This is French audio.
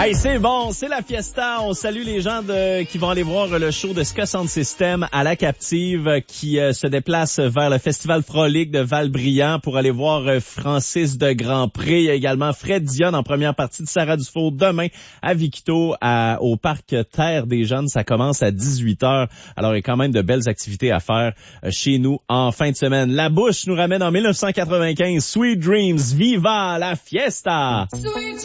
Hey, c'est bon, c'est la fiesta. On salue les gens qui vont aller voir le show de Ska Sound System à la Captive, qui se déplace vers le Festival Frolic de Val-Brillant pour aller voir Francis de Grandpré. Il y a également Fred Dion en première partie de Sarah Dufour demain à Victo, au Parc Terre des Jeunes. Ça commence à 18h. Alors, il y a quand même de belles activités à faire chez nous en fin de semaine. La Bouche nous ramène en 1995. Sweet Dreams, Viva la Fiesta! Sweet